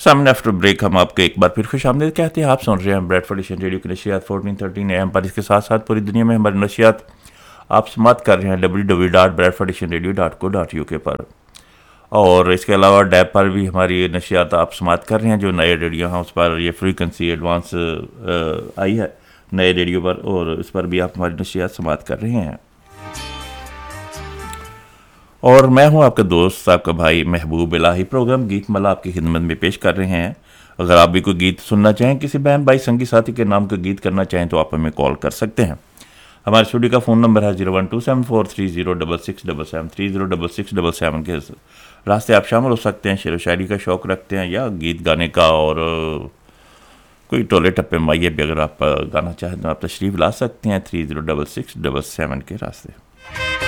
सामने after break हम आपको एक बार फिर खुशामदीद कहते हैं। आप सुन रहे हैं ब्रेडफोर्ड एशियन रेडियो की नशियात 1413 AM पर। इसके साथ साथ पूरी दुनिया में हमारी नशियात आप समात कर रहे हैं www.bradfordasianradio.co.uk पर। और इसके अलावा डैब पर भी हमारी नशियात आप समात कर रहे हैं। जो नए रेडियो हैं उस पर ये फ्रीक्वेंसी एडवांस आई है नए रेडियो पर, और इस पर भी आप हमारी नशियात समात कर रहे हैं। और मैं हूं आपका दोस्त, आपका भाई महबूब इलाही। प्रोग्राम गीत माला आपकी खिदमत में पेश कर रहे हैं। अगर आप भी कोई गीत सुनना चाहें, किसी बहन भाई संगी साथी के नाम का गीत करना चाहें, तो आप हमें कॉल कर सकते हैं। हमारे स्टूडियो का फ़ोन नंबर है 01274306677 306677 के रास्ते आप शामिल हो सकते हैं। शेर व शायरी का शौक़ रखते हैं या गीत गाने का, और कोई टोले टप्पे माइए भी अगर आप गाना चाहें तो आप तशरीफ़ ला सकते हैं 306677 के रास्ते।